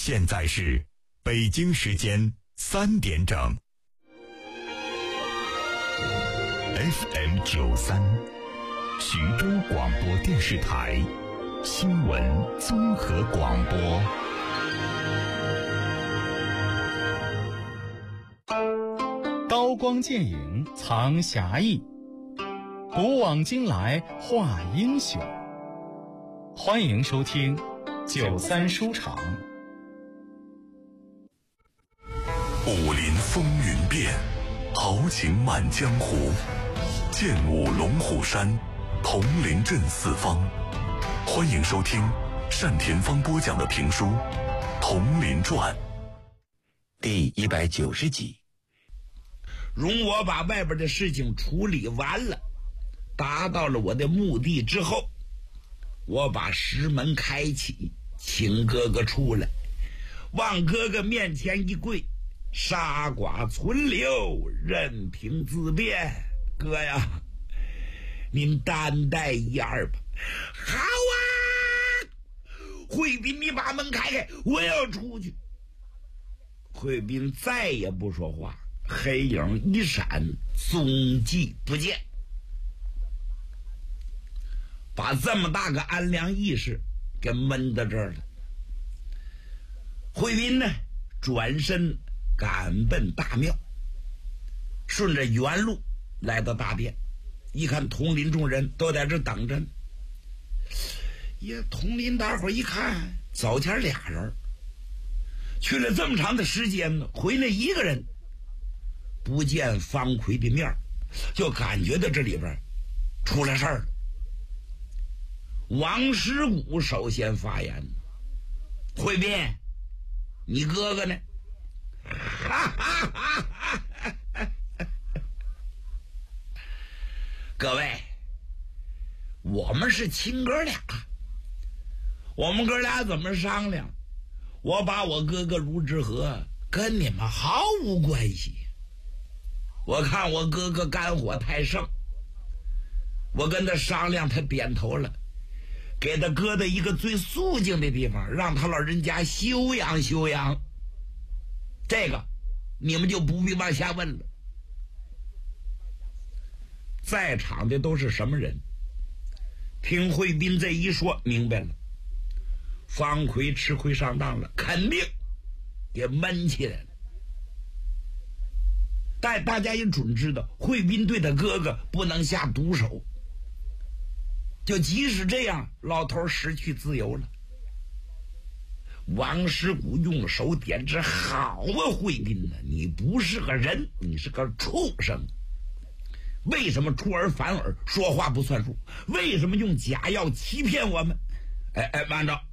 现在是北京时间3点整。FM 93，徐州广播电视台新闻综合广播。 刀光剑影藏侠义，古往今来画英雄。欢迎收听93书场。 武林风云变，豪情满江湖，剑舞龙虎山，铜陵镇四方。欢迎收听单田芳播讲的评书《铜陵传》 第190集。 容我把外边的事情处理完了，达到了我的目的之后，我把石门开启，请哥哥出来，往哥哥面前一跪，杀剐存留，任凭自便。哥呀，您担待一二吧。好啊！惠斌，你把门开开，我要出去。惠斌再也不说话，黑影一闪，踪迹不见。把这么大个安良义士给闷到这儿了。惠斌呢，转身赶奔大庙，顺着原路来到大殿，一看铜陵众人都在这等着呢。铜陵大伙一看，早前俩人去了这么长的时间呢，回来一个人，不见方奎的面，就感觉到这里边出了事儿了。王师古首先发言：“惠斌，你哥哥呢？”各位，我们是亲哥俩，我们哥俩怎么商量？我把我哥哥卢之和跟你们毫无关系。我看我哥哥肝火太盛，我跟他商量，他点头了，给他搁到一个最肃静的地方，让他老人家休养休养。这个你们就不必往下问了。在场的都是什么人？听惠斌这一说，明白了，方奎吃亏上当了，肯定也闷起来了。但大家也准知道，惠斌对他哥哥不能下毒手，就即使这样，老头失去自由了。王师古用手点指：“好啊，惠斌呢，你不是个人，你是个畜生。为什么出尔反尔，说话不算数？为什么用假药欺骗我们？”慢着，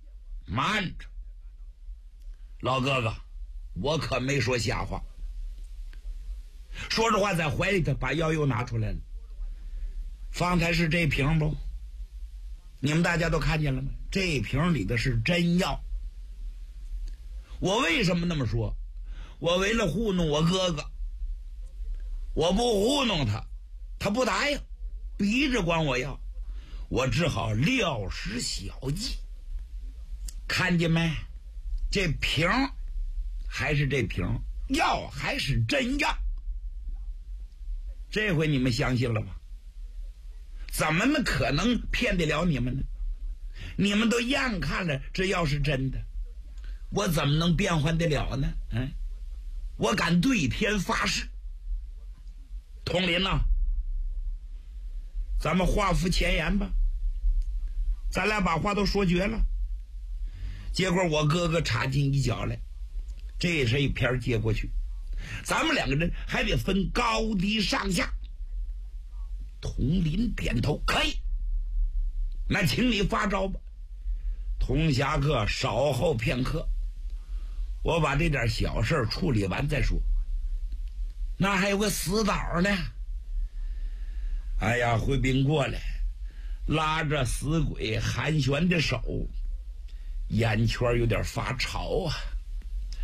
老哥哥，我可没说瞎话。说着话，在怀里头把药又拿出来了。方才是这瓶不？你们大家都看见了吗？这瓶里的是真药。我为什么那么说？我为了糊弄我哥哥，我不糊弄他，他不答应，逼着管我要，我只好料施小计。看见没？这瓶还是这瓶，药还是真药。这回你们相信了吧？怎么可能骗得了你们呢？你们都眼看了这药是真的，我怎么能变换得了呢？我敢对天发誓。铜陵啊，咱们话付前言吧，咱俩把话都说绝了。结果我哥哥插进一脚来，这是一篇接过去，咱们两个人还得分高低上下。铜陵点头，可以，那请你发招吧。童侠客稍后片刻，我把这点小事处理完再说。那还有个死岛呢。哎呀，惠斌过来，拉着死鬼寒暄的手，眼圈有点发潮啊。